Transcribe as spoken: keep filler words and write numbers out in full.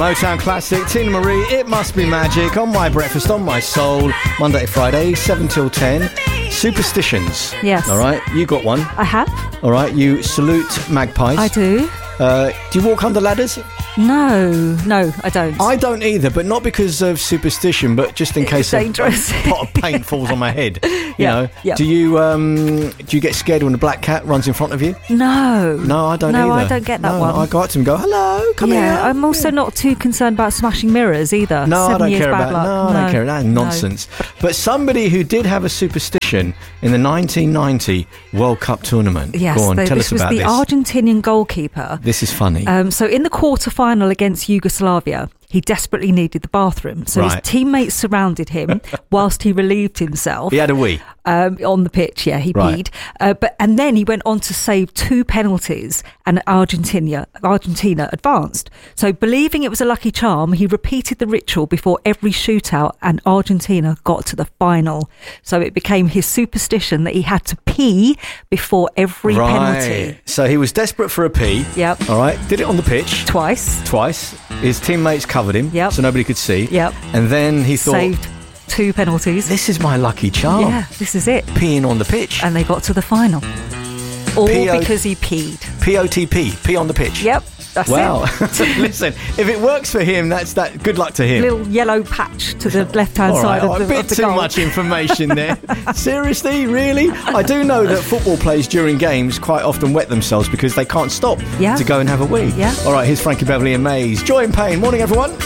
Motown classic, Tina Marie, It Must Be Magic, on My Breakfast, on My Soul, Monday to Friday, seven till ten. Superstitions. Yes. All right, you got one. I have. All right, you salute magpies. I do. Uh, do you walk under ladders? No, no, I don't. I don't either, but not because of superstition, but just in It's case dangerous. a pot of paint falls on my head. You Yeah, know, yeah. do you um, do you get scared when a black cat runs in front of you? No. No, I don't no, either. I don't get that no, one. I go up to him and go, hello, come yeah, here. I'm also not too concerned about smashing mirrors either. No, Seven I don't years care bad about luck. No, I don't care. That's No. nonsense. But somebody who did have a superstition in the nineteen ninety World Cup tournament. Yes, Go on, they, tell this us was about the this. Argentinian goalkeeper. This is funny. Um, so in the quarter-final against Yugoslavia, he desperately needed the bathroom. So Right. his teammates surrounded him whilst he relieved himself. He had a wee. Um, on the pitch, yeah, he Right. peed. Uh, but and then he went on to save two penalties, and Argentina Argentina advanced. So believing it was a lucky charm, he repeated the ritual before every shootout, and Argentina got to the final. So it became his superstition that he had to pee before every Right. penalty. So he was desperate for a pee. Yep. All right. Did it on the pitch. Twice. Twice. His teammates covered him. Yep. So nobody could see. Yep. And then he thought, Saved two penalties. this is my lucky charm. Yeah, this is it. Peeing on the pitch. And they got to the final. All P O because he peed. P O T P. Pee on the pitch. Yep, that's Wow. it. Listen, if it works for him, that's that. Good luck to him. Little yellow patch to the left-hand All side right, all right, of the, a of bit the too goal. much information there. Seriously, really? I do know that football players during games quite often wet themselves because they can't stop Yeah. to go and have a wee. Yeah. All right, here's Frankie Beverly and Maze. Joy and Pain. Morning, everyone.